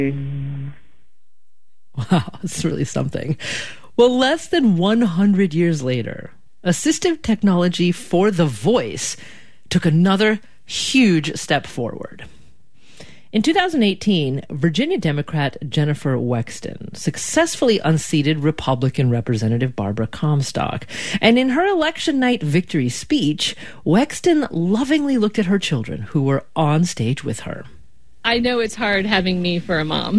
Wow, it's really something. Well, less than 100 years later, assistive technology for the voice took another huge step forward. In 2018, Virginia Democrat Jennifer Wexton successfully unseated Republican Representative Barbara Comstock. And in her election night victory speech, Wexton lovingly looked at her children who were on stage with her. I know it's hard having me for a mom.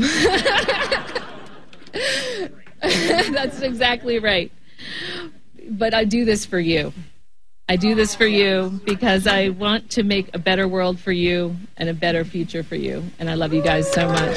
That's exactly right. But I do this for you. I do this for you because I want to make a better world for you and a better future for you. And I love you guys so much.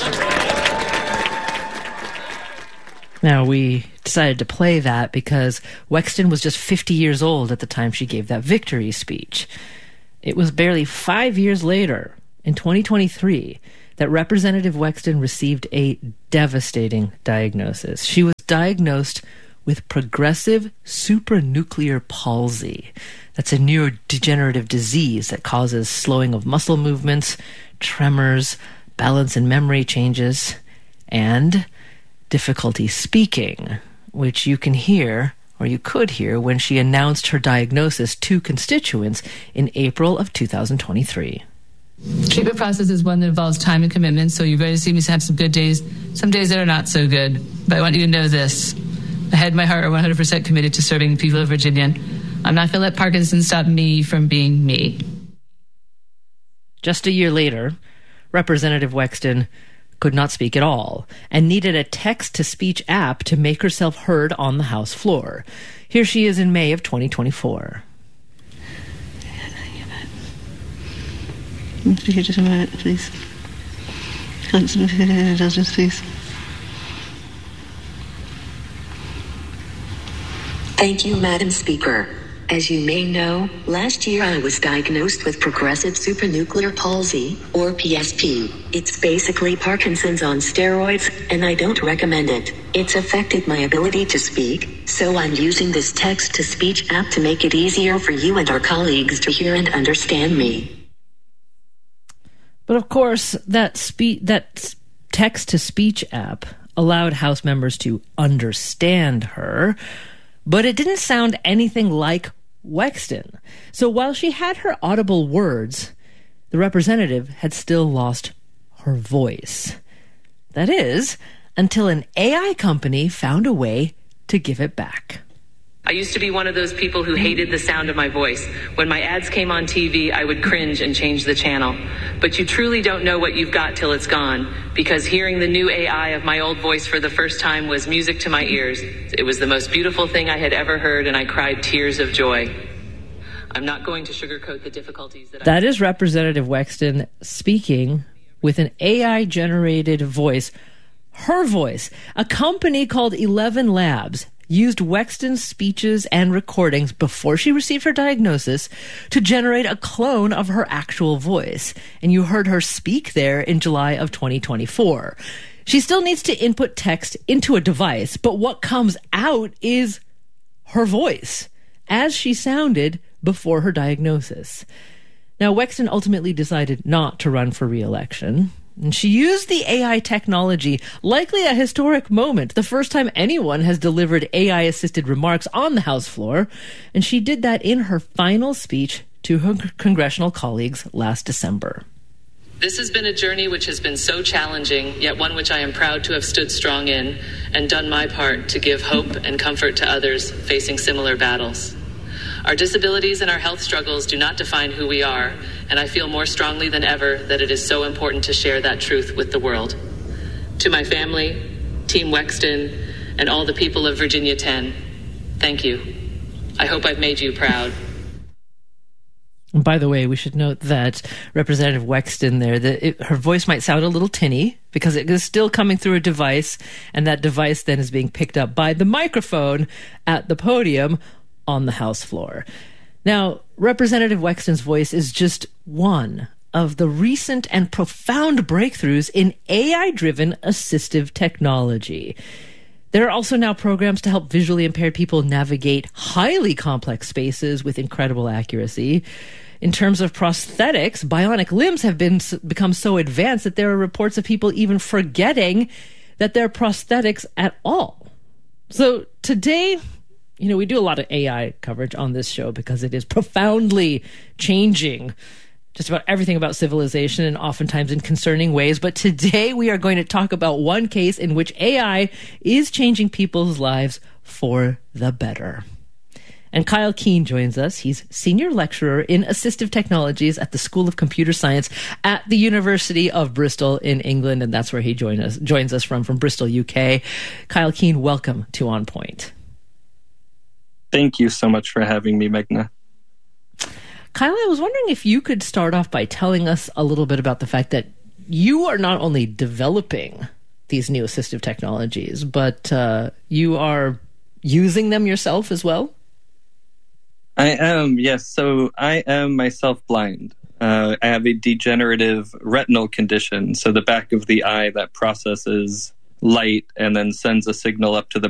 Now, we decided to play that because Wexton was just 50 years old at the time she gave that victory speech. It was barely 5 years later, in 2023, that Representative Wexton received a devastating diagnosis. She was diagnosed with progressive supranuclear palsy. That's a neurodegenerative disease that causes slowing of muscle movements, tremors, balance and memory changes, and difficulty speaking, which you can hear, or you could hear, when she announced her diagnosis to constituents in April of 2023. Treatment process is one that involves time and commitment, so you're going to see me have some good days, some days that are not so good. But I want you to know this. My head and my heart are 100% committed to serving the people of Virginia. I'm not going to let Parkinson's stop me from being me. Just a year later, Representative Wexton could not speak at all and needed a text-to-speech app to make herself heard on the House floor. Here she is in May of 2024. Just a minute, please. Indulgence, please. Thank you, Madam Speaker. As you may know, last year I was diagnosed with progressive supranuclear palsy, or PSP. It's basically Parkinson's on steroids, and I don't recommend it. It's affected my ability to speak, so I'm using this text-to-speech app to make it easier for you and our colleagues to hear and understand me. But of course, that text-to-speech app allowed House members to understand her, but it didn't sound anything like Wexton. So while she had her audible words, the representative had still lost her voice. That is, until an AI company found a way to give it back. I used to be one of those people who hated the sound of my voice. When my ads came on TV, I would cringe and change the channel. But you truly don't know what you've got till it's gone, because hearing the new AI of my old voice for the first time was music to my ears. It was the most beautiful thing I had ever heard, and I cried tears of joy. I'm not going to sugarcoat the difficulties that is Representative Wexton speaking with an AI-generated voice. Her voice. A company called 11 Labs used Wexton's speeches and recordings before she received her diagnosis to generate a clone of her actual voice. And you heard her speak there in July of 2024. She still needs to input text into a device, but what comes out is her voice, as she sounded before her diagnosis. Now, Wexton ultimately decided not to run for re-election. And she used the AI technology, likely a historic moment, the first time anyone has delivered AI-assisted remarks on the House floor, and she did that in her final speech to her congressional colleagues last December. This has been a journey which has been so challenging, yet one which I am proud to have stood strong in and done my part to give hope and comfort to others facing similar battles. Our disabilities and our health struggles do not define who we are, and I feel more strongly than ever that it is so important to share that truth with the world. To my family, Team Wexton, and all the people of Virginia 10, thank you. I hope I've made you proud. And by the way, we should note that Representative Wexton there, her voice might sound a little tinny because it is still coming through a device, and that device then is being picked up by the microphone at the podium on the House floor. Now, Representative Wexton's voice is just one of the recent and profound breakthroughs in AI-driven assistive technology. There are also now programs to help visually impaired people navigate highly complex spaces with incredible accuracy. In terms of prosthetics, bionic limbs have become so advanced that there are reports of people even forgetting that they're prosthetics at all. So today, we do a lot of AI coverage on this show because it is profoundly changing just about everything about civilization, and oftentimes in concerning ways. But today we are going to talk about one case in which AI is changing people's lives for the better. And Kyle Keen joins us. He's senior lecturer in assistive technologies at the School of Computer Science at the University of Bristol in England, and that's where he joins us from Bristol, UK. Kyle Keen, welcome to On Point. Thank you so much for having me, Meghna. Kyle, I was wondering if you could start off by telling us a little bit about the fact that you are not only developing these new assistive technologies, but you are using them yourself as well? I am, yes. So I am myself blind. I have a degenerative retinal condition, so the back of the eye that processes light and then sends a signal up to the